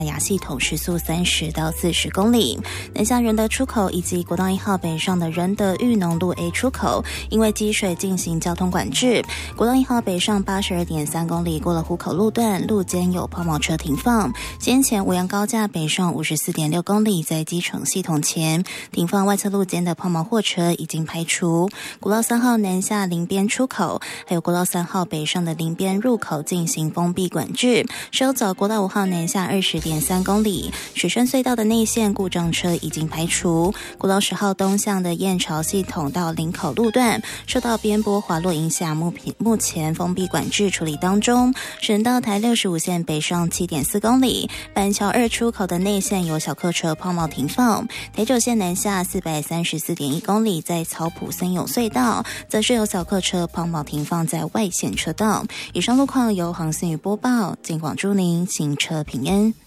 亚系统时速30到40公里。南下仁德出口以及国道1号北上的仁德裕农路 A 出口，因为积水进行交通管制。国道1号北上82.3公里，过了湖口路段，路肩有抛锚车停放。先前五杨高架北上54.6公里，在基城系统前停放外侧路肩的抛锚货车已经排除。国道3号南下林边出口，还有国道3号北上的林边入口进行封闭管制。稍早国道5号南下20.3公里，水深隧道的内线故障车已经排除。国道10号东向的燕巢系统到林口路段受到边坡滑落影响，目前封闭管制处理当中。省道台65线北上7.4公里，板桥2出口的内线有小客车抛锚停放。台9线南下434.1公里，在草埔森永隧道则是有小客车抛锚停放在外线车道。以上路况由黄思雨播报，尽管祝您行车平安。